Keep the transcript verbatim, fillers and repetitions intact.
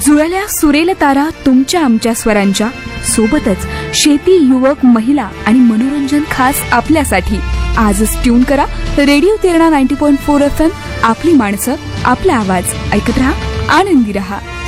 जुळल्या सुरेल तारा तुमच्या आमच्या स्वरांच्या, सोबतच शेती, युवक, महिला आणि मनोरंजन खास आपल्यासाठी. आजच ट्यून करा radio Terna ninety point four F M. आपली माणसं, आपला आवाज ऐकत रहा, आनंदी रहा.